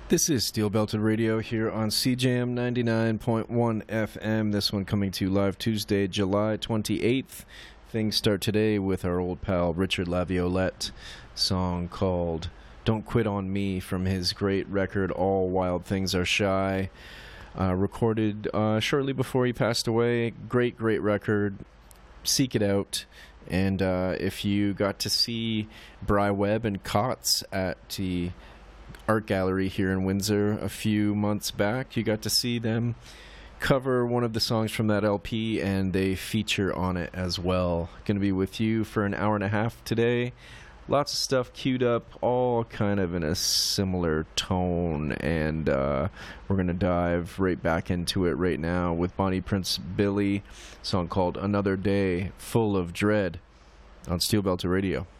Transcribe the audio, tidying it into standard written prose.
This is Steel Belted Radio here on CJM 99.1 FM. This one coming to you live Tuesday, July 28th. Things start today with our old pal Richard Laviolette, song called Don't Quit on Me from his great record All Wild Things Are Shy. Recorded shortly before he passed away. Great record. Seek it out. And if you got to see Bry Webb and Kotz at the Art Gallery here in Windsor a few months back, you got to see them cover one of the songs from that LP, and they feature on it as well. Going to be with you for an hour and a half today. Lots of stuff queued up, all kind of in a similar tone, and we're going to dive right back into it right now with Bonnie Prince Billy, a song called Another Day Full of Dread on Steel Belted Radio.